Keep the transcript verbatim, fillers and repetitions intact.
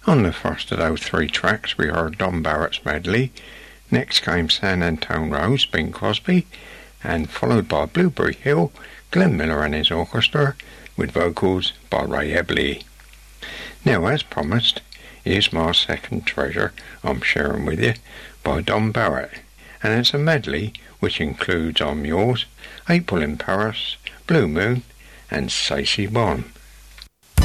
On the first of those three tracks we heard Don Barrett's medley. Next came San Antone Rose, Bing Crosby, and followed by Blueberry Hill, Glenn Miller and his orchestra, with vocals by Ray Eberle. Now, as promised, here's my second treasure I'm sharing with you by Don Barrett, and it's a medley which includes I'm Yours, April in Paris, Blue Moon and C'est Si Bon.